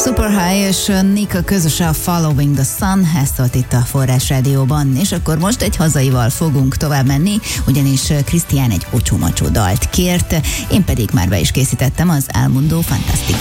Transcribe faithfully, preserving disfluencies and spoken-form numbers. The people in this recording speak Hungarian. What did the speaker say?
Super High és Nika közösen a Following the Sun, ezt szólt itt a Forrás Rádióban, és akkor most egy hazaival fogunk tovább menni, ugyanis Krisztián egy ocsó-macsó dalt kért, én pedig már be is készítettem az El Mundo Fantastico.